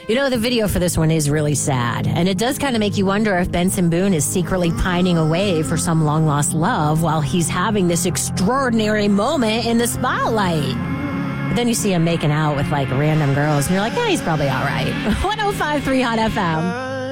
You know, the video for this one is really sad. And it does kind of make you wonder if Benson Boone is secretly pining away for some long-lost love while he's having this extraordinary moment in the spotlight. But then you see him making out with, like, random girls, and you're like, yeah, he's probably all right. 105.3 Hot FM.